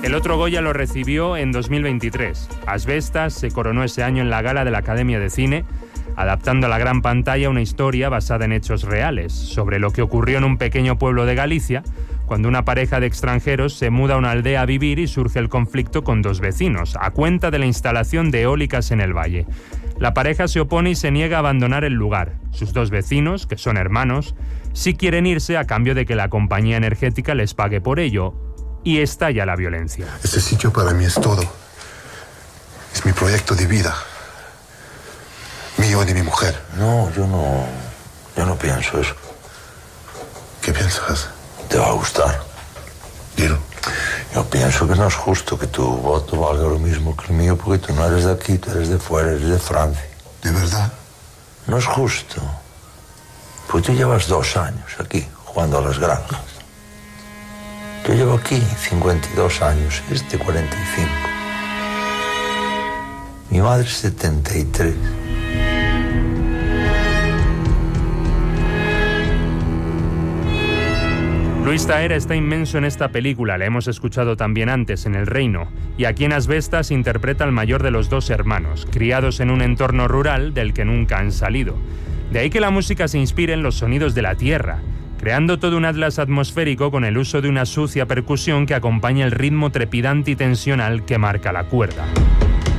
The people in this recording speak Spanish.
El otro Goya lo recibió en 2023. Asbestas se coronó ese año en la gala de la Academia de Cine, adaptando a la gran pantalla una historia basada en hechos reales, sobre lo que ocurrió en un pequeño pueblo de Galicia, cuando una pareja de extranjeros se muda a una aldea a vivir y surge el conflicto con dos vecinos, a cuenta de la instalación de eólicas en el valle. La pareja se opone y se niega a abandonar el lugar. Sus dos vecinos, que son hermanos, sí quieren irse a cambio de que la compañía energética les pague por ello. Y estalla la violencia. Este sitio para mí es todo. Es mi proyecto de vida. Mío y de mi mujer. No, yo no pienso eso. ¿Qué piensas? Te va a gustar. Dilo. Yo pienso que no es justo que tu voto valga lo mismo que el mío, porque tú no eres de aquí, tú eres de fuera, eres de Francia. ¿De verdad? No es justo. Porque tú llevas 2 años aquí, jugando a las granjas. Yo llevo aquí 52 años, 45. Mi madre 73. Luis Tahera está inmenso en esta película, la hemos escuchado también antes, en El Reino, y aquí en Asbestas interpreta al mayor de los dos hermanos, criados en un entorno rural del que nunca han salido. De ahí que la música se inspire en los sonidos de la tierra, creando todo un atlas atmosférico con el uso de una sucia percusión que acompaña el ritmo trepidante y tensional que marca la cuerda.